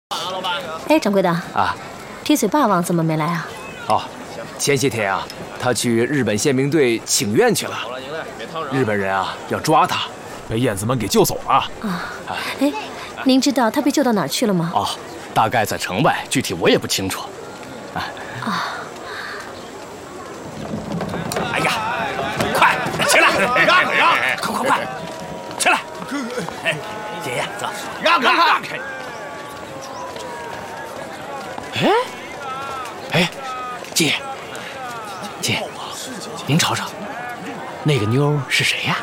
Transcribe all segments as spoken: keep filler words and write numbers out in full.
老板。 哎，掌柜的啊， 铁嘴霸王怎么没来啊？ 哦，前些天啊，他去日本宪兵队请愿去了。日本人啊要抓他， 被燕子们给救走了。 啊，哎，您知道他被救到哪儿去了吗？ 哦，大概在城外，具体我也不清楚。 啊。 哎呀，快起来，让开让，快快快，起来！哎，爷爷走，让开让开。哎，哎，姐，姐，您瞅瞅，那个妞是谁呀？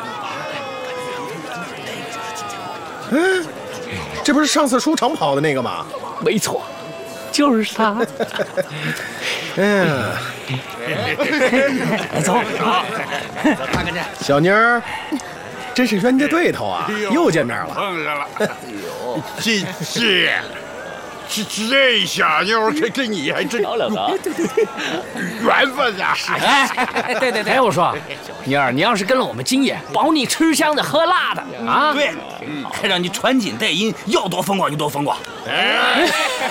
嗯，这不是上次出长跑的那个吗？ 没错，就是她。 嗯， 走，看看这小妞儿，真是冤家对头啊，又见面了。 碰上了，哎呦，这这这这小妞跟跟你还真漂亮啊， 缘分啊！ 哎，对对对，我说，妞儿，你要是跟了我们金爷，保你吃香的喝辣的啊！ 对，还让你传金带银，要多风光就多风光。 哎，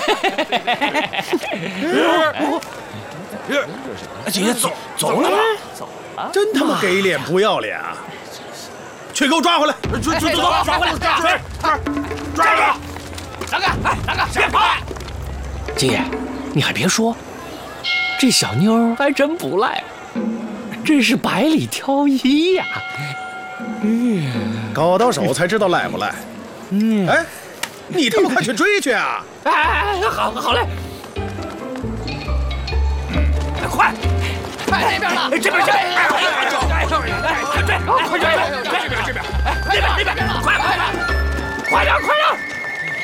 姐姐走走了吗？ 走了， 真他妈给脸不要脸啊！去，给我抓回来！ 抓抓抓抓回来！抓抓抓抓住！大哥，哎，大哥，别跑！ 金爷，你还别说，这小妞还真不赖，真是百里挑一呀！ 嗯，搞到手才知道赖不赖。嗯，哎，你他妈快去追去啊！ 哎哎哎，好，好嘞。快，快那边了，这边这边，哎，快追，快追，快追，这边这边，哎，那边那边，快快快点快点！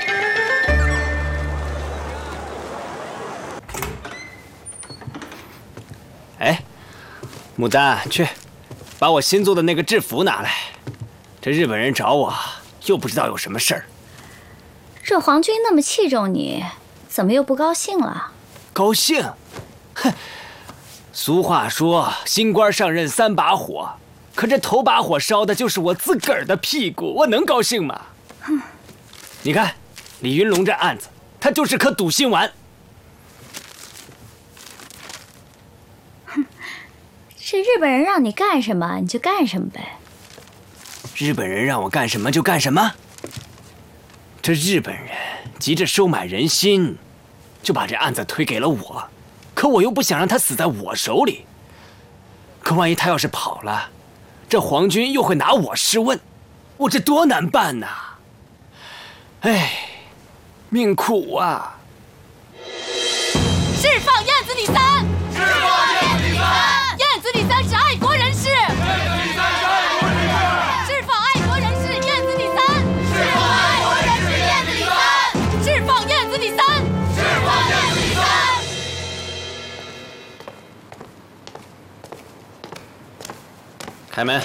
哎，牡丹，去，把我新做的那个制服拿来。这日本人找我，又不知道有什么事儿。 这皇军那么器重你，怎么又不高兴了？ 高兴？哼！俗话说，新官上任三把火，可这头把火烧的就是我自个儿的屁股，我能高兴吗？哼！你看，李云龙这案子，他就是颗赌心丸。 哼！这日本人让你干什么，你就干什么呗。 日本人让我干什么就干什么。这日本人急着收买人心，就把这案子推给了我。可我又不想让他死在我手里，可万一他要是跑了，这皇军又会拿我试问，我这多难办呐！哎，命苦啊！ 释放燕子李三！释放燕子李三！燕子李三是爱国人士！燕子李三是爱国人士！释放爱国人士燕子李三！释放爱国人士燕子李三！释放燕子李三！释放燕子李三！ 开门！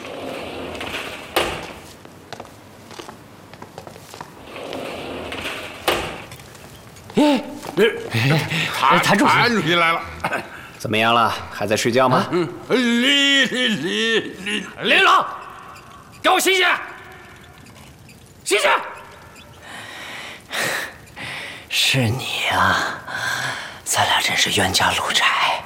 哎， 谭谭主席， 谭主席来了， 怎么样了？还在睡觉吗？ 嗯，李李李李李龙，给我醒醒！醒醒！是你啊，咱俩真是冤家路窄。